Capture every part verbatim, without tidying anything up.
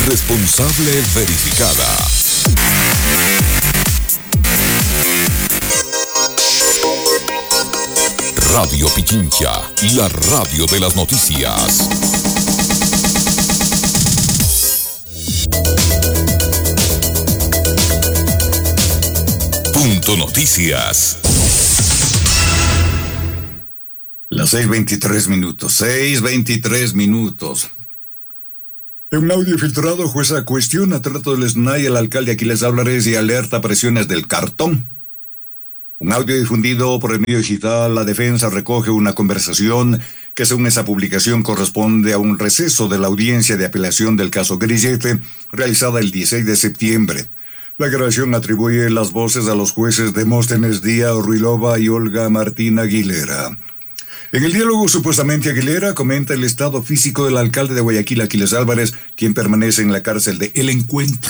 Responsable verificada. Radio Pichincha, la radio de las noticias. Punto Noticias. Las seis veintitrés minutos, seis veintitrés minutos. En un audio filtrado, jueza cuestiona trato del S N A I al alcalde Aquiles Álvarez y alerta presiones del cartón. Un audio difundido por el medio digital La Defensa recoge una conversación que según esa publicación corresponde a un receso de la audiencia de apelación del caso Grillete realizada el dieciséis de septiembre. La grabación atribuye las voces a los jueces Demóstenes Díaz Ruilova y Olga Martín Aguilera. En el diálogo, supuestamente Aguilera comenta el estado físico del alcalde de Guayaquil, Aquiles Álvarez, quien permanece en la cárcel de El Encuentro.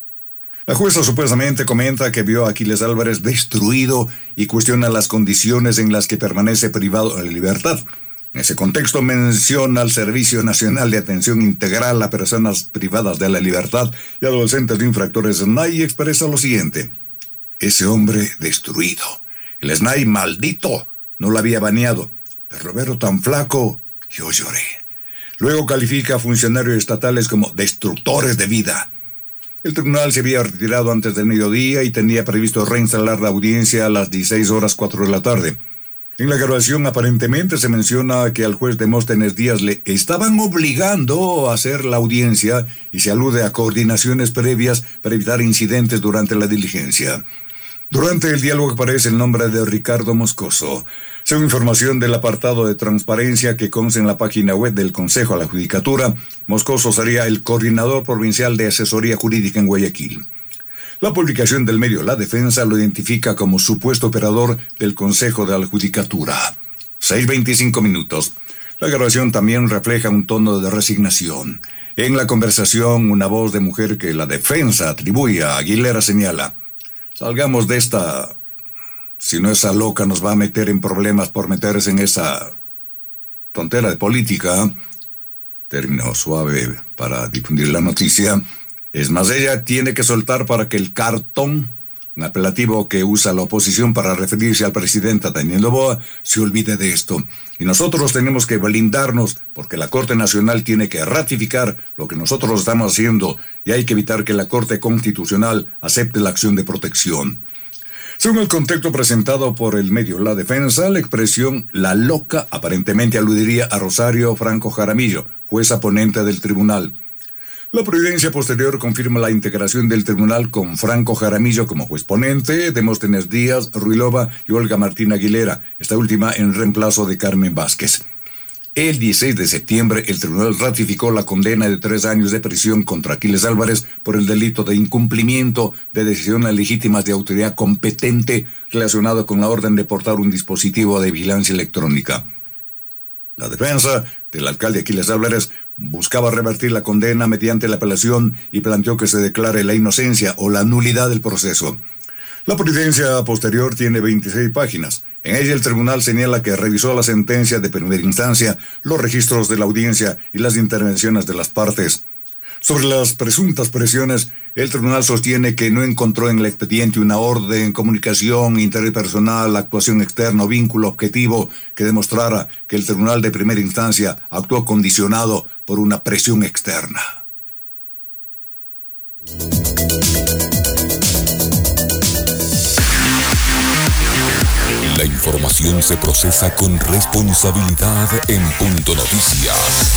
La jueza supuestamente comenta que vio a Aquiles Álvarez destruido y cuestiona las condiciones en las que permanece privado de la libertad. En ese contexto menciona al Servicio Nacional de Atención Integral a Personas Privadas de la Libertad y Adolescentes de Infractores S N A I y expresa lo siguiente: ese hombre destruido. El S N A I maldito no lo había baneado, pero Roberto tan flaco, yo lloré. Luego califica a funcionarios estatales como destructores de vida. El tribunal se había retirado antes del mediodía y tenía previsto reinstalar la audiencia a las dieciséis horas cuatro de la tarde. En la grabación aparentemente se menciona que al juez Demóstenes Díaz le estaban obligando a hacer la audiencia y se alude a coordinaciones previas para evitar incidentes durante la diligencia. Durante el diálogo aparece el nombre de Ricardo Moscoso. Según información del apartado de transparencia que consta en la página web del Consejo a la Judicatura, Moscoso sería el coordinador provincial de asesoría jurídica en Guayaquil. La publicación del medio La Defensa lo identifica como supuesto operador del Consejo de la Judicatura. seis veinticinco minutos. La grabación también refleja un tono de resignación. En la conversación, una voz de mujer que La Defensa atribuye a Aguilera señala: salgamos de esta, si no esa loca nos va a meter en problemas por meterse en esa tontera de política. Término suave para difundir la noticia. Es más, ella tiene que soltar para que el cartón, un apelativo que usa la oposición para referirse al presidente Daniel Noboa, se olvide de esto. Y nosotros tenemos que blindarnos porque la Corte Nacional tiene que ratificar lo que nosotros estamos haciendo y hay que evitar que la Corte Constitucional acepte la acción de protección. Según el contexto presentado por el medio La Defensa, la expresión "la loca" aparentemente aludiría a Rosario Franco Jaramillo, jueza ponente del tribunal. La providencia posterior confirma la integración del tribunal con Franco Jaramillo como juez ponente, Demóstenes Díaz Ruilova y Olga Martín Aguilera, esta última en reemplazo de Carmen Vázquez. El dieciséis de septiembre, el tribunal ratificó la condena de tres años de prisión contra Aquiles Álvarez por el delito de incumplimiento de decisiones legítimas de autoridad competente relacionado con la orden de portar un dispositivo de vigilancia electrónica. La defensa del alcalde Aquiles Álvarez buscaba revertir la condena mediante la apelación y planteó que se declare la inocencia o la nulidad del proceso. La providencia posterior tiene veintiséis páginas. En ella el tribunal señala que revisó la sentencia de primera instancia, los registros de la audiencia y las intervenciones de las partes. Sobre las presuntas presiones, el tribunal sostiene que no encontró en el expediente una orden, comunicación interpersonal, actuación externa o vínculo objetivo que demostrara que el tribunal de primera instancia actuó condicionado por una presión externa. La información se procesa con responsabilidad en Punto Noticias.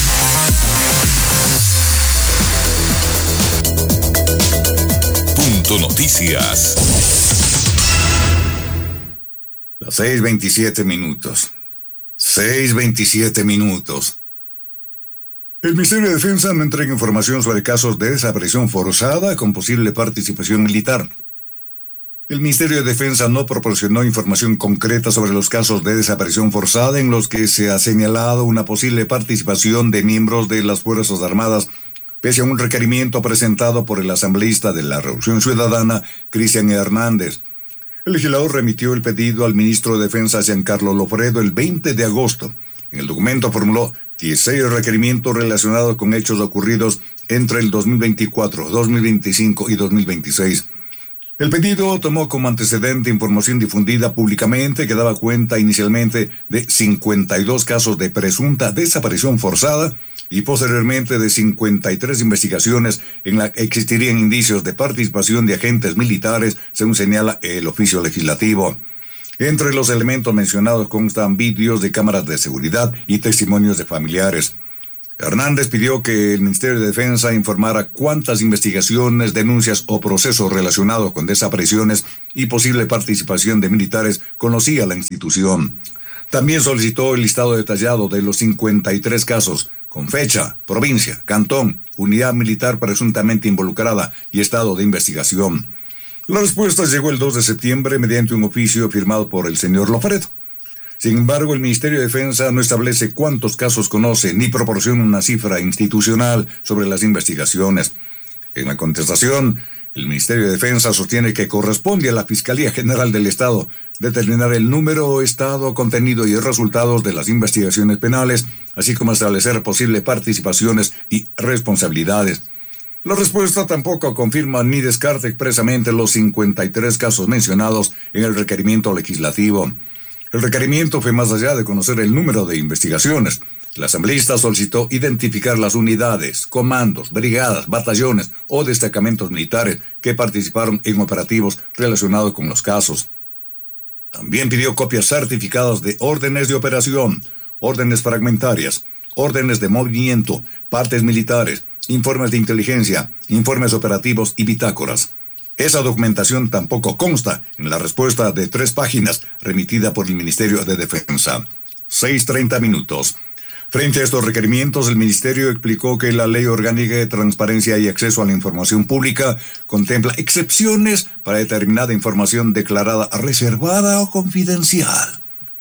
Punto Noticias. Las seis veintisiete minutos. seis veintisiete minutos. El Ministerio de Defensa no entrega información sobre casos de desaparición forzada con posible participación militar. El Ministerio de Defensa no proporcionó información concreta sobre los casos de desaparición forzada en los que se ha señalado una posible participación de miembros de las Fuerzas Armadas, pese a un requerimiento presentado por el asambleísta de la Revolución Ciudadana, Cristian Hernández. El legislador remitió el pedido al ministro de Defensa, Giancarlo Lofredo, el veinte de agosto. En el documento formuló dieciséis requerimientos relacionados con hechos ocurridos entre el dos mil veinticuatro, dos mil veinticinco y dos mil veintiséis. El pedido tomó como antecedente información difundida públicamente que daba cuenta inicialmente de cincuenta y dos casos de presunta desaparición forzada y posteriormente de cincuenta y tres investigaciones en las que existirían indicios de participación de agentes militares, según señala el oficio legislativo. Entre los elementos mencionados constan vídeos de cámaras de seguridad y testimonios de familiares. Hernández pidió que el Ministerio de Defensa informara cuántas investigaciones, denuncias o procesos relacionados con desapariciones y posible participación de militares conocía la institución. También solicitó el listado detallado de los cincuenta y tres casos, con fecha, provincia, cantón, unidad militar presuntamente involucrada y estado de investigación. La respuesta llegó el dos de septiembre mediante un oficio firmado por el señor Lofaredo. Sin embargo, el Ministerio de Defensa no establece cuántos casos conoce ni proporciona una cifra institucional sobre las investigaciones. En la contestación, el Ministerio de Defensa sostiene que corresponde a la Fiscalía General del Estado determinar el número, estado, contenido y resultados de las investigaciones penales, así como establecer posibles participaciones y responsabilidades. La respuesta tampoco confirma ni descarta expresamente los cincuenta y tres casos mencionados en el requerimiento legislativo. El requerimiento fue más allá de conocer el número de investigaciones. El asambleísta solicitó identificar las unidades, comandos, brigadas, batallones o destacamentos militares que participaron en operativos relacionados con los casos. También pidió copias certificadas de órdenes de operación, órdenes fragmentarias, órdenes de movimiento, partes militares, informes de inteligencia, informes operativos y bitácoras. Esa documentación tampoco consta en la respuesta de tres páginas remitida por el Ministerio de Defensa. seis treinta minutos. Frente a estos requerimientos, el Ministerio explicó que la Ley Orgánica de Transparencia y Acceso a la Información Pública contempla excepciones para determinada información declarada reservada o confidencial.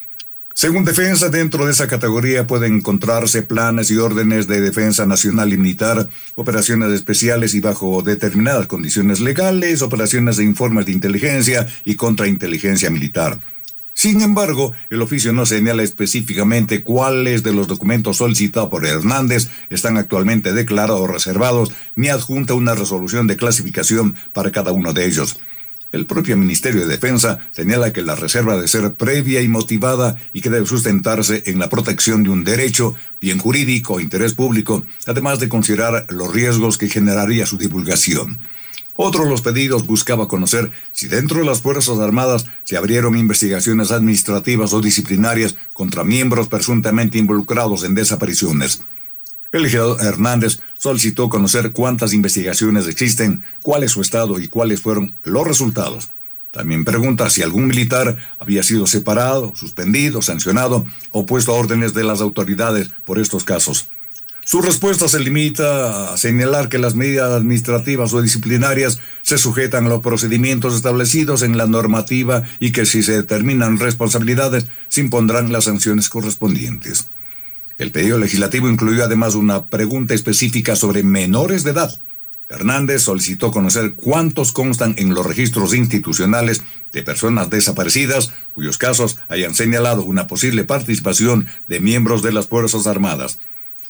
Según Defensa, dentro de esa categoría pueden encontrarse planes y órdenes de defensa nacional y militar, operaciones especiales y bajo determinadas condiciones legales, operaciones de informes de inteligencia y contrainteligencia militar. Sin embargo, el oficio no señala específicamente cuáles de los documentos solicitados por Hernández están actualmente declarados reservados, ni adjunta una resolución de clasificación para cada uno de ellos. El propio Ministerio de Defensa señala que la reserva debe ser previa y motivada y que debe sustentarse en la protección de un derecho, bien jurídico o interés público, además de considerar los riesgos que generaría su divulgación. Otro de los pedidos buscaba conocer si dentro de las Fuerzas Armadas se abrieron investigaciones administrativas o disciplinarias contra miembros presuntamente involucrados en desapariciones. El legislador Hernández solicitó conocer cuántas investigaciones existen, cuál es su estado y cuáles fueron los resultados. También pregunta si algún militar había sido separado, suspendido, sancionado o puesto a órdenes de las autoridades por estos casos. Su respuesta se limita a señalar que las medidas administrativas o disciplinarias se sujetan a los procedimientos establecidos en la normativa y que si se determinan responsabilidades se impondrán las sanciones correspondientes. El pedido legislativo incluyó además una pregunta específica sobre menores de edad. Hernández solicitó conocer cuántos constan en los registros institucionales de personas desaparecidas cuyos casos hayan señalado una posible participación de miembros de las Fuerzas Armadas.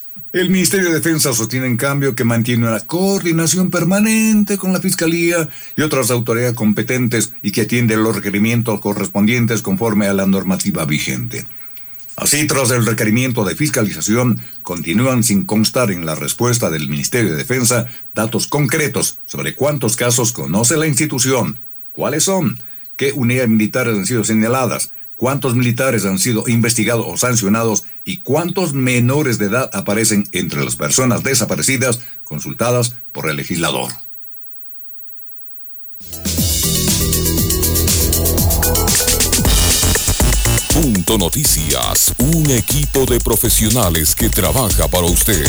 El Ministerio de Defensa sostiene en cambio que mantiene una coordinación permanente con la Fiscalía y otras autoridades competentes y que atiende los requerimientos correspondientes conforme a la normativa vigente. Así, tras el requerimiento de fiscalización, continúan sin constar en la respuesta del Ministerio de Defensa datos concretos sobre cuántos casos conoce la institución, cuáles son, qué unidades militares han sido señaladas, cuántos militares han sido investigados o sancionados y cuántos menores de edad aparecen entre las personas desaparecidas consultadas por el legislador. Punto Noticias, un equipo de profesionales que trabaja para usted.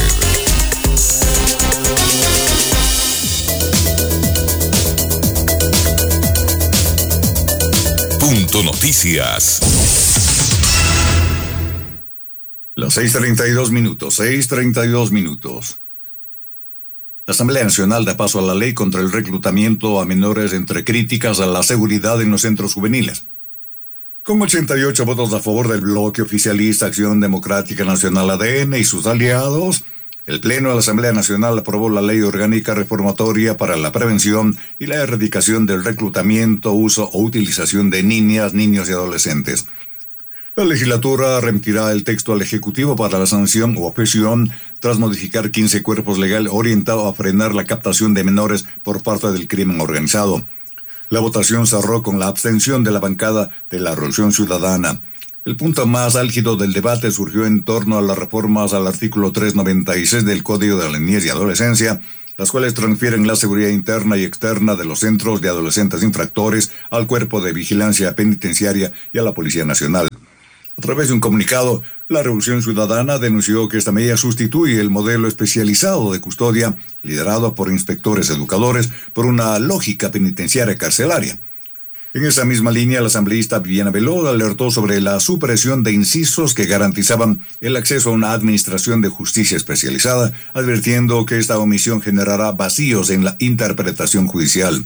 Punto Noticias. Las seis treinta y dos minutos, seis treinta y dos minutos. La Asamblea Nacional da paso a la ley contra el reclutamiento a menores entre críticas a la seguridad en los centros juveniles. Con ochenta y ocho votos a favor del bloque oficialista Acción Democrática Nacional A D N y sus aliados, el Pleno de la Asamblea Nacional aprobó la Ley Orgánica Reformatoria para la Prevención y la Erradicación del Reclutamiento, Uso o Utilización de Niñas, Niños y Adolescentes. La legislatura remitirá el texto al Ejecutivo para la sanción o objeción tras modificar quince cuerpos legales orientados a frenar la captación de menores por parte del crimen organizado. La votación cerró con la abstención de la bancada de la Revolución Ciudadana. El punto más álgido del debate surgió en torno a las reformas al artículo trescientos noventa y seis del Código de la Niñez y Adolescencia, las cuales transfieren la seguridad interna y externa de los centros de adolescentes infractores al Cuerpo de Vigilancia Penitenciaria y a la Policía Nacional. A través de un comunicado, la Revolución Ciudadana denunció que esta medida sustituye el modelo especializado de custodia liderado por inspectores educadores por una lógica penitenciaria carcelaria. En esa misma línea, la asambleísta Viviana Veloz alertó sobre la supresión de incisos que garantizaban el acceso a una administración de justicia especializada, advirtiendo que esta omisión generará vacíos en la interpretación judicial.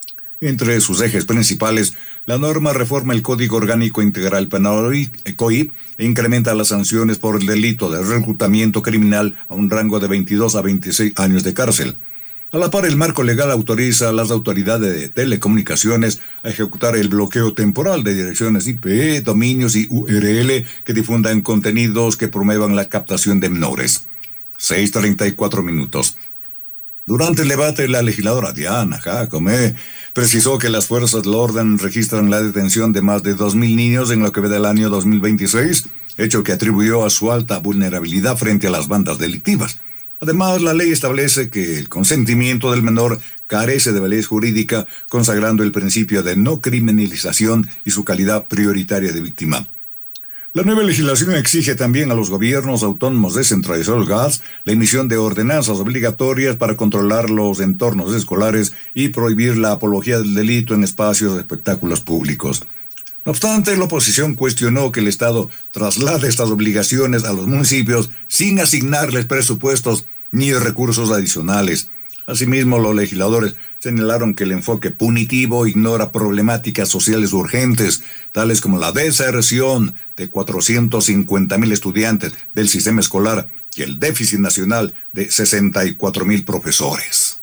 Entre sus ejes principales, la norma reforma el Código Orgánico Integral Penal C O I e incrementa las sanciones por el delito de reclutamiento criminal a un rango de veintidós a veintiséis años de cárcel. A la par, el marco legal autoriza a las autoridades de telecomunicaciones a ejecutar el bloqueo temporal de direcciones I P, dominios y U R L que difundan contenidos que promuevan la captación de menores. seis treinta y cuatro minutos. Durante el debate, la legisladora Diana Jacome precisó que las fuerzas del orden registran la detención de más de dos mil niños en lo que va del año dos mil veintiséis, hecho que atribuyó a su alta vulnerabilidad frente a las bandas delictivas. Además, la ley establece que el consentimiento del menor carece de validez jurídica, consagrando el principio de no criminalización y su calidad prioritaria de víctima. La nueva legislación exige también a los gobiernos autónomos descentralizados G A S la emisión de ordenanzas obligatorias para controlar los entornos escolares y prohibir la apología del delito en espacios de espectáculos públicos. No obstante, la oposición cuestionó que el Estado traslade estas obligaciones a los municipios sin asignarles presupuestos ni recursos adicionales. Asimismo, los legisladores señalaron que el enfoque punitivo ignora problemáticas sociales urgentes, tales como la deserción de cuatrocientos cincuenta mil estudiantes del sistema escolar y el déficit nacional de sesenta y cuatro mil profesores.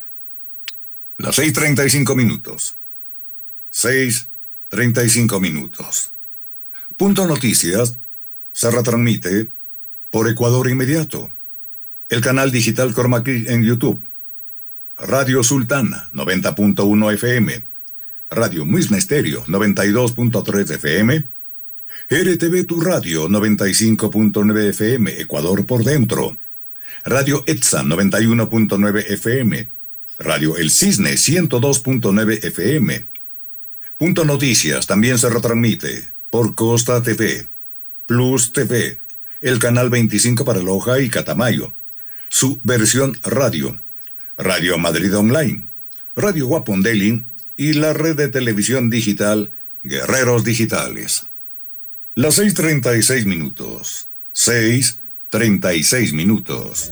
Las seis treinta y cinco minutos. seis treinta y cinco minutos. Punto Noticias se retransmite por Ecuador Inmediato, el canal digital Cormacri en YouTube, Radio Sultana noventa punto uno F M, Radio Misma Estéreo noventa y dos punto tres F M, R T V Tu Radio noventa y cinco punto nueve F M Ecuador por dentro, Radio ETSA noventa y uno punto nueve F M, Radio El Cisne ciento dos punto nueve F M. Punto Noticias también se retransmite por Costa T V, Plus T V, el canal veinticinco para Loja y Catamayo, su versión radio, Radio Madrid Online, Radio Guapondelin y la red de televisión digital Guerreros Digitales. Las seis treinta y seis minutos. seis treinta y seis minutos.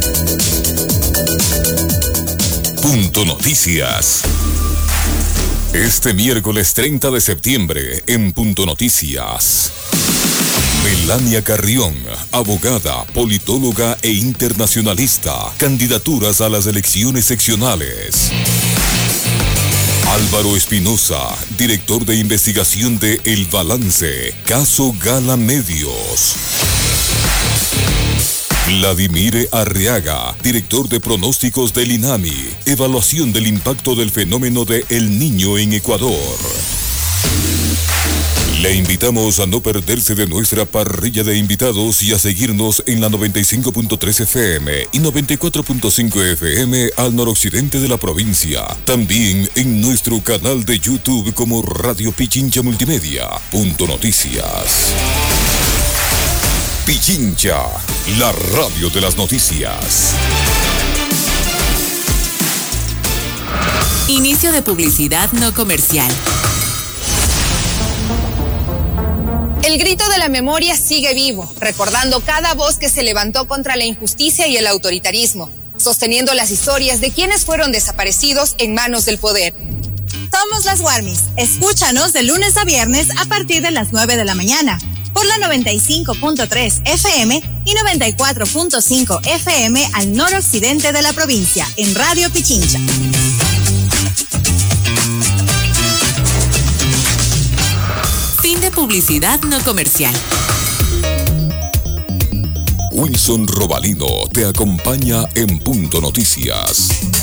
Punto Noticias. Este miércoles treinta de septiembre en Punto Noticias. Melania Carrión, abogada, politóloga e internacionalista, candidaturas a las elecciones seccionales. Álvaro Espinosa, director de investigación de El Balance, caso Gala Medios. Vladimir Arriaga, director de pronósticos del INAMI, evaluación del impacto del fenómeno de El Niño en Ecuador. Le invitamos a no perderse de nuestra parrilla de invitados y a seguirnos en la noventa y cinco punto tres F M y noventa y cuatro punto cinco F M al noroccidente de la provincia. También en nuestro canal de YouTube como Radio Pichincha Multimedia. Punto Noticias. Pichincha, la radio de las noticias. Inicio de publicidad no comercial. El grito de la memoria sigue vivo, recordando cada voz que se levantó contra la injusticia y el autoritarismo, sosteniendo las historias de quienes fueron desaparecidos en manos del poder. Somos las Warmis. Escúchanos de lunes a viernes a partir de las nueve de la mañana por la noventa y cinco punto tres F M y noventa y cuatro punto cinco F M al noroccidente de la provincia en Radio Pichincha. Fin de publicidad no comercial. Wilson Robalino te acompaña en Punto Noticias.